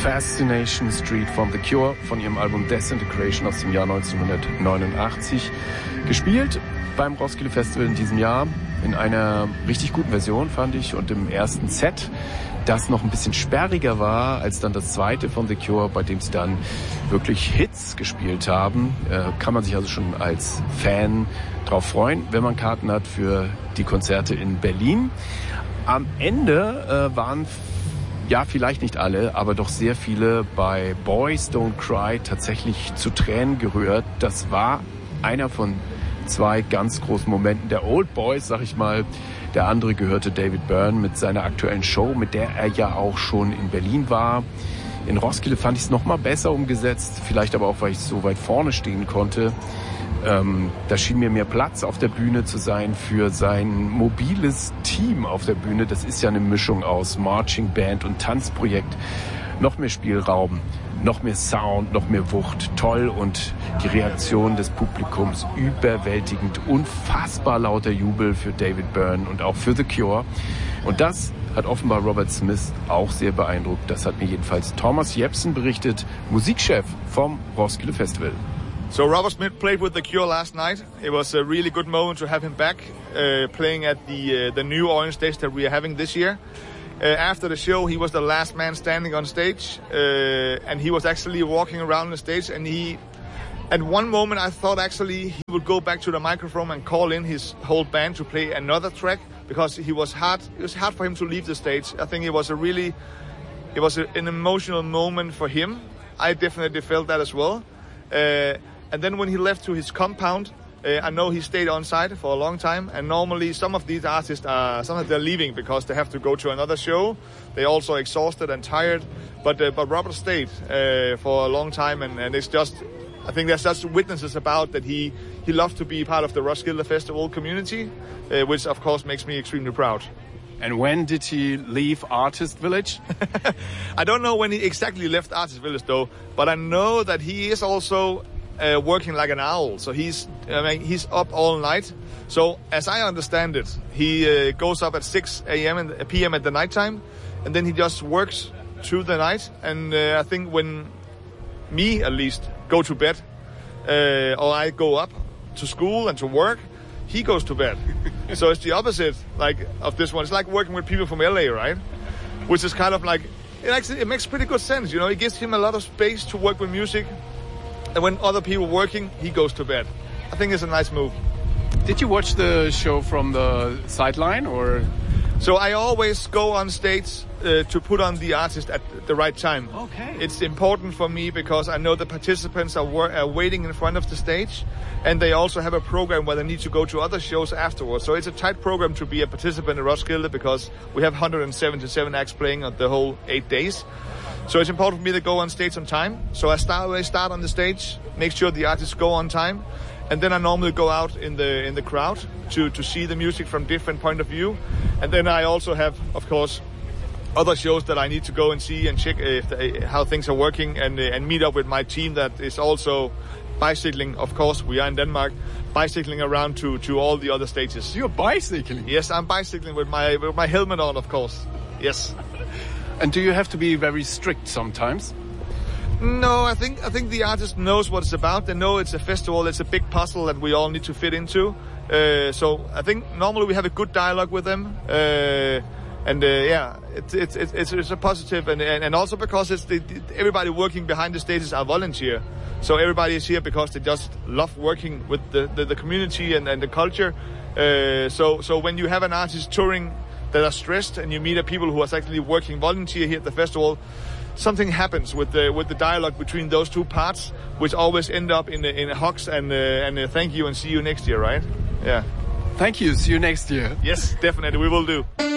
Fascination Street von The Cure von ihrem Album Disintegration aus dem Jahr 1989. Gespielt beim Roskilde Festival in diesem Jahr in einer richtig guten Version, fand ich, und im ersten Set, das noch ein bisschen sperriger war als dann das zweite von The Cure, bei dem sie dann wirklich Hits gespielt haben. Kann man sich also schon als Fan drauf freuen, wenn man Karten hat für die Konzerte in Berlin. Am Ende waren ja, vielleicht nicht alle, aber doch sehr viele bei Boys Don't Cry tatsächlich zu Tränen gerührt. Das war einer von zwei ganz großen Momenten der Old Boys, sag ich mal. Der andere gehörte David Byrne mit seiner aktuellen Show, mit der er ja auch schon in Berlin war. In Roskilde fand ich es noch mal besser umgesetzt, vielleicht aber auch, weil ich so weit vorne stehen konnte. Da schien mir mehr Platz auf der Bühne zu sein für sein mobiles Team auf der Bühne. Das ist ja eine Mischung aus Marching Band und Tanzprojekt. Noch mehr Spielraum, noch mehr Sound, noch mehr Wucht. Toll, und die Reaktion des Publikums überwältigend. Unfassbar lauter Jubel für David Byrne und auch für The Cure. Und das hat offenbar Robert Smith auch sehr beeindruckt. Das hat mir jedenfalls Thomas Jepsen berichtet, Musikchef vom Roskilde Festival. So Robert Smith played with The Cure last night. It was a really good moment to have him back playing at the new Orange stage that we are having this year. After the show, he was the last man standing on stage, and he was actually walking around the stage. And at one moment, I thought actually he would go back to the microphone and call in his whole band to play another track, because it was hard for him to leave the stage. I think it was an emotional moment for him. I definitely felt that as well. And then when he left to his compound, I know he stayed on site for a long time. And normally some of these artists sometimes they're leaving because they have to go to another show. They're also exhausted and tired. But Robert stayed for a long time, and it's just, I think there's just witnesses about that he loved to be part of the Roskilde Festival community, which of course makes me extremely proud. And when did he leave Artist Village? I don't know when he exactly left Artist Village though, but I know that he is also working like an owl. So he's up all night. So as I understand it, he goes up at 6 p.m. at the nighttime, and then he just works through the night. And I think when me, at least, go to bed, or I go up to school and to work, he goes to bed. So it's the opposite, like, of this one. It's like working with people from LA, right? Which is kind of like, it makes pretty good sense, you know. It gives him a lot of space to work with music. And when other people are working, he goes to bed. I think it's a nice move. Did you watch the show from the sideline, or? So I always go on stage to put on the artist at the right time. Okay. It's important for me because I know the participants are waiting in front of the stage, and they also have a program where they need to go to other shows afterwards. So it's a tight program to be a participant in Roskilde, because we have 177 acts playing on the whole 8 days. So it's important for me to go on stage on time. So I start on the stage, make sure the artists go on time, and then I normally go out in the crowd to see the music from different point of view. And then I also have, of course, other shows that I need to go and see and check how things are working, and meet up with my team that is also bicycling. Of course, we are in Denmark, bicycling around to all the other stages. You're bicycling? Yes, I'm bicycling with my helmet on, of course. Yes. And do you have to be very strict sometimes? No, I think the artist knows what it's about. They know it's a festival, it's a big puzzle that we all need to fit into. So I think normally we have a good dialogue with them. Yeah, it's a positive, and also because it's everybody working behind the stages are volunteer. So everybody is here because they just love working with the community and the culture. So when you have an artist touring that are stressed, and you meet people who are actually working volunteer here at the festival, something happens with the dialogue between those two parts, which always end up in hugs and thank you and see you next year, right? Yeah. Thank you. See you next year. Yes, definitely, we will do.